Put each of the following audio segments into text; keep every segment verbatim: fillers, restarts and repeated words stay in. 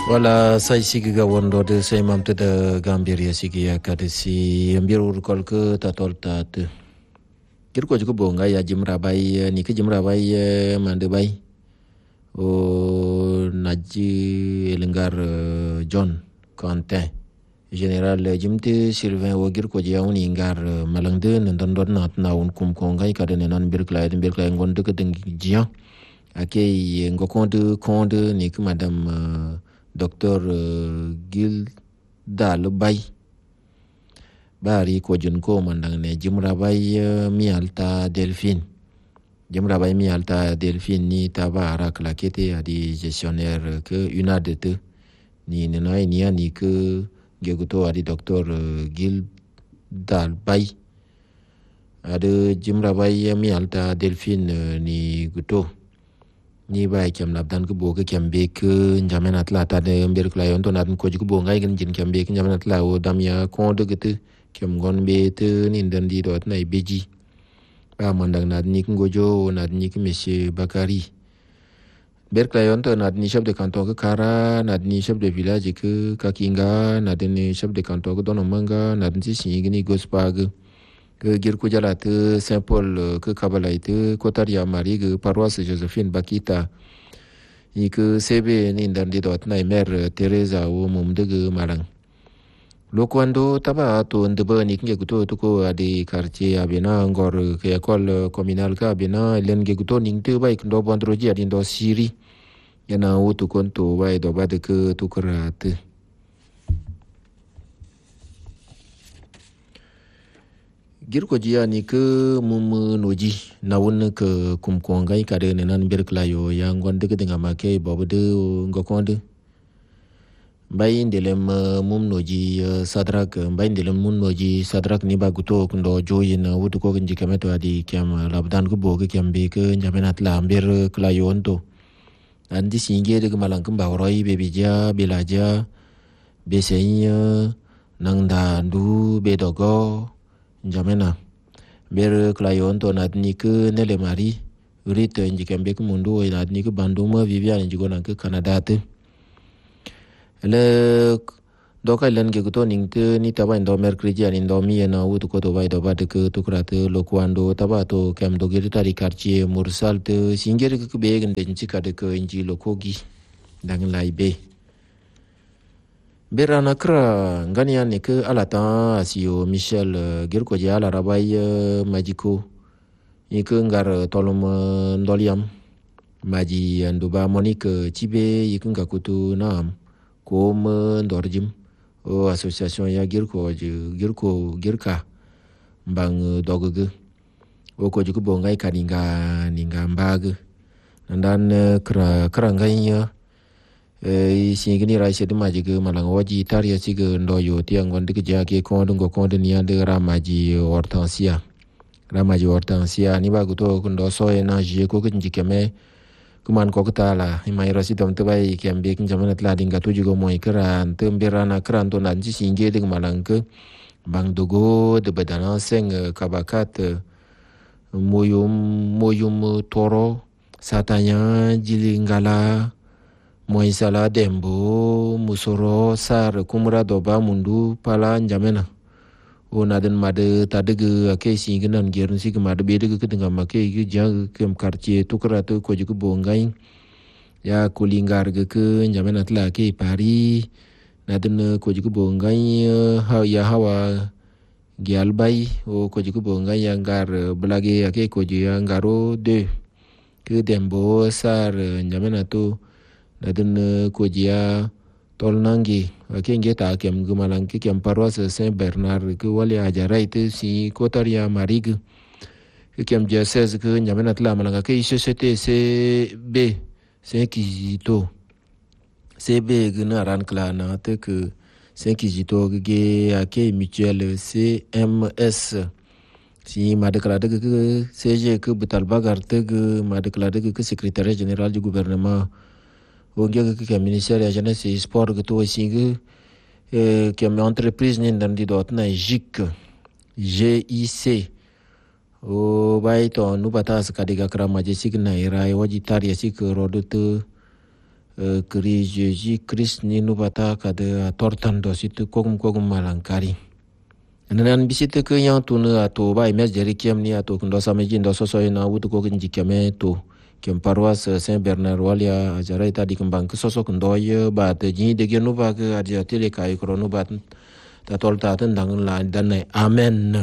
Wala sai sigi ga wondo de sai mamte da gambir ya sigi ya kade si ambir ur kol ke tatol tat. Kir ko juko bonga ya jimra bai ni ke jimra bai mande bai. O naji elengar John Quentin. General jimte Sylvain Wogir ko ya uni ngar malangde nan don nat na un kum ko ngai kade nan bir klay bir klay ngon de ke deng jian. Ake ngokonde konde ni ke madame Docteur uh, Gilda Bay bari ko jun ko mandang ne jimra bay uh, mi alta Delphine jimra bay mi alta Delphine ni taba ara klakete adi gestionnaire que une de te ni ne noy ni ani que geguto adi docteur uh, Gilda Bay ade jimra bay mi alta Delphine uh, ni guto ni ba kem labdan ko boga kem be ke njamen atla ta de mber kla yon to nat ko ji ko bo ngai gen jin kem be ke njamen atla o dam ya ko de gete kem gon be te ni ndan di dot na beji ba mandang nat ni ko jo nat ni ke monsieur Bakari ber kla yon to nat ni chef de canton ke Kara nat ni chef de village ke Kakinga nat ni chef de canton ke Dono Manga nat ni si ni Gospag ke gir ko jala te Saint Paul ke Kabala te Kotaria Marie ke paroisse Josephine Bakita i ke sebe ni ndan di dot na mer Teresa o mum de ge malang lokwando taba to ndebe ni ke guto to ko adi quartier abena ngor ke école communale ka abena len ge guto ning te bai ndo bandroji adi ndo siri yana o to konto bai do ba de ke to krate gir ko jiya ni ke mum noji na won ke kum ko ngai ka de nan ber klayo ya ngon de de ngama ke bobo de ngokonde bay ndelem mum noji sadrak bay ndelem mum noji sadrak ni baguto ndo joyi na wutu ko nji kameto adi kyam labdan ko boge kyam be ke njamenat la ber klayo onto andi singe de malang ba roi be bija belaja be seinya nangda ndu be dogo njamena ber klayon to nat ni ke nele mari rit nji kambe ke mundu nat ni ke banduma vivian nji gona ke Canada te le doka len ke to ning te ni taba ndo mercredi ani ndo mi na wutu ko to bai do bad ke to krate lokwando taba to kam do giri tari quartier mursal te singere ke be gen de nji ka de ke nji lokogi dang lai be berana kra ngania ne ke alata asio Michel uh, girko je ala rabai uh, majiko ni ke ngar tolom uh, ndoliam maji nduba Monique Chibe yikunga kutu nam kom uh, ndorjim o association ya girko je girko girka mbang uh, dogugu o ko jiku bongai kaninga ninga mbag nandan uh, kra kra ngainya eh singini raise de maji ke malang waji taria sige ndoyo tiang gonde ke jake ko ndongo ko de niya de ramaji hortensia ramaji hortensia ni bagu to ndo so ena je ko ke njikeme kuman ko kutala imai rasi dom te bai kembe kin jamanat la dinga tuju go moy kran temberana kran to nanji singe de malang ke bang dogo de badana seng kabakat moyum moyum toro satanya jilingala Moisala dembo musoro sar kumra doba mundu pala njamena o naden made tadege ake singinan gerun sig made bede ke denga make yu jang kem quartier tukra to ko jiku bongai ya kulingar ge ke njamena tla ke Paris naden ko jiku bongai ha ya hawa gialbai o ko jiku bongai ya ngar blage ake ko ji ya ngaro de ke dembo sar njamena to naden ko jia tol nangi akenge ta kem gumalang ke kem paroisse Saint Bernard ke wali ajarai te si Kotaria Marig ke kem dia seize ke nyamena tla malanga ke société C B Saint Kizito C B gna ran kla na te ke Saint Kizito ge ake mutuelle C M S si madekla de ke C G ke Butal Bagar te ke madekla de ke secrétaire général du gouvernement Wongya ke ministère ya jeunesse et sport ke to singe eh ke entreprise ni ndandi dot na G I C G I C o bai to nu batas kadiga krama je signa ira waji tar ya sik rodo to kri Jésus Christ ni nu bata kada tortan do situ kogum kogum malangkari nan bisite ke yang tu ne ato ba imes jeri kiem ni ato ndo sameji ndo soso na wutu ko kinji keme to kem paroisse Saint Bernard walia ajara ita di kembang ke sosok ndo ye ba te ji de genu ba ke adia tele kai krono ba ta tol ta tan dang la dan amen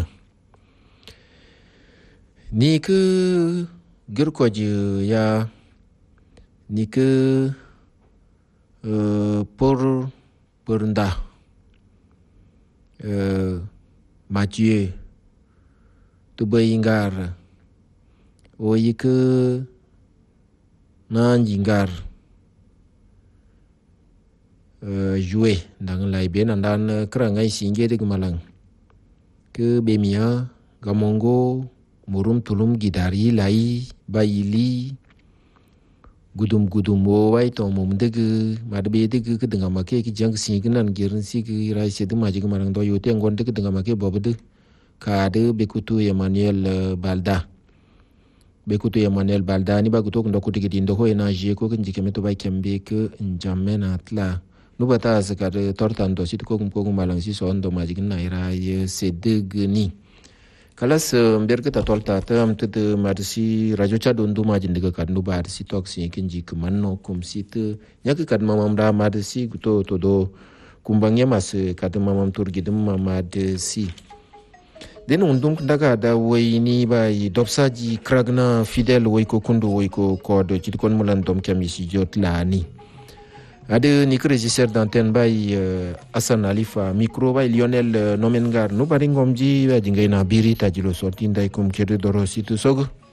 ni ke ger ko ji ya ni ke uh, por pernda uh, Mathieu tu bayingar o yike nan jingar uh, jouer dang lai ben andan krangai singe de malang ke bemia gamongo murum tulum gidari lai bayili gudum gudum wo wai to mum dege madbe dege ke denga make ki jang singinan girin sigi rai sedu maji marang do yote ngon dege denga make bobde ka de bekutu Emmanuel Balda bekutu Emmanuel Balda ni baguto ndo kutigi dindo ho ena je ko kinji kemeto bai kembe ke njamena atla no bata zakar tortan do sit ko ko malang si so ndo maji na ira ye sedege ni kalas mber ke tatol ta tam te marsi rajo cha dondu ma jindiga kad nu bar si toksi kinji kemanno kum sit nyak kad mamam da marsi guto to do kumbangnya mas kad mamam tur gidum mamad si den undum daga da wayni bay dopsaji kragna fidel way ko kundu way ko kodo ci kon mulan dom kamisi jot lani ade ni régisseur d'antenne bay uh, Hassan Alifa micro bay Lionel uh, Nomengar no bari ngomji ba jingay na biri tajilo sorti nday kum kedo doro situ sogo